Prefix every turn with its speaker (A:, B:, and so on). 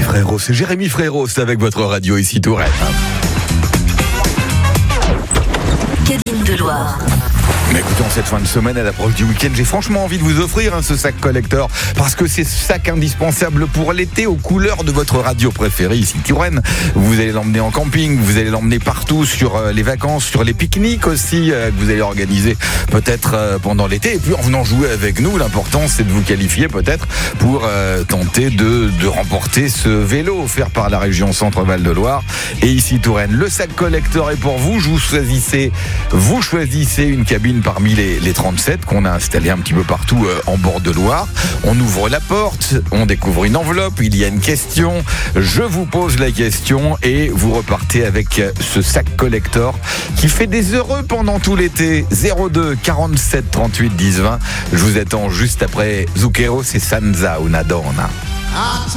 A: Frérot, c'est Jérémy Frérot, c'est avec votre radio ici Touraine.
B: Cabine de Loire.
A: Mais écoutez, en cette fin de semaine, à l'approche du week-end, j'ai franchement envie de vous offrir ce sac collector, parce que c'est ce sac indispensable pour l'été aux couleurs de votre radio préférée ici Touraine. Vous allez l'emmener en camping, vous allez l'emmener partout sur les vacances, sur les pique-niques aussi que vous allez organiser peut-être pendant l'été. Et puis en venant jouer avec nous, l'important c'est de vous qualifier peut-être pour tenter de remporter ce vélo offert par la région Centre-Val de Loire et ici Touraine. Le sac collector est pour vous. Vous choisissez une cabine parmi les 37 qu'on a installées un petit peu partout en bord de Loire. On ouvre la porte, on découvre une enveloppe, il y a une question, je vous pose la question et vous repartez avec ce sac collector qui fait des heureux pendant tout l'été. 02 47 38 10 20. Je vous attends juste après Zucchero, c'est Sanza una donna.